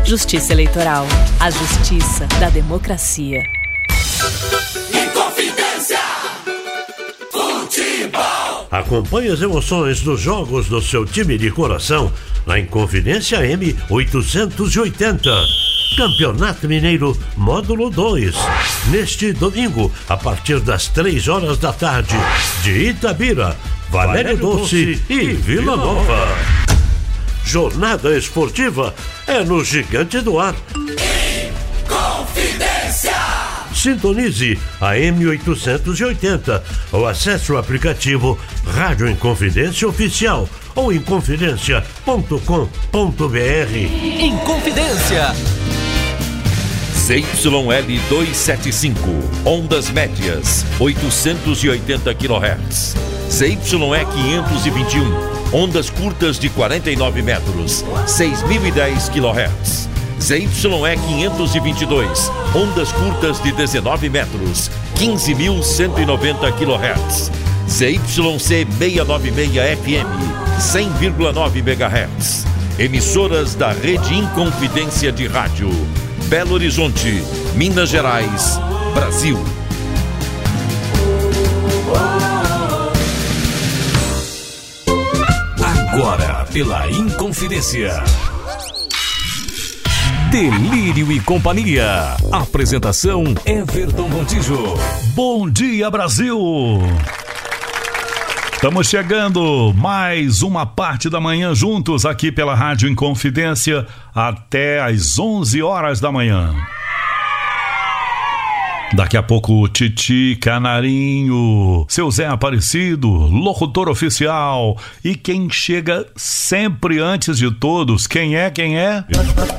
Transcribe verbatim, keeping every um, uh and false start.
Justiça Eleitoral. A justiça da democracia. Inconfidência. Futebol. Acompanhe as emoções dos jogos do seu time de coração na Inconfidência M oitocentos e oitenta. Campeonato Mineiro Módulo dois. Neste domingo, a partir das três horas da tarde, de Itabira, Valério Doce e Vila Nova. Jornada esportiva é no Gigante do Ar. Inconfidência. Sintonize a M oitocentos e oitenta ou acesse o aplicativo Rádio Inconfidência Oficial ou inconfidência ponto com ponto br. Inconfidência. Z Y L duzentos e setenta e cinco, ondas médias, oitocentos e oitenta quilohertz. Z Y E quinhentos e vinte e um, ondas curtas de quarenta e nove metros, seis mil e dez quilohertz. Z Y E quinhentos e vinte e dois, ondas curtas de dezenove metros, quinze mil cento e noventa quilohertz. Z Y C seiscentos e noventa e seis F M, cem vírgula nove megahertz. Emissoras da Rede Inconfidência de Rádio. Belo Horizonte, Minas Gerais, Brasil. Agora, pela Inconfidência. Delírio e Companhia. Apresentação Everton Montijo. Bom dia, Brasil! Estamos chegando mais uma parte da manhã juntos aqui pela Rádio Inconfidência até às onze horas da manhã. Daqui a pouco o Titi Canarinho, seu Zé Aparecido, locutor oficial e quem chega sempre antes de todos, quem é, quem é?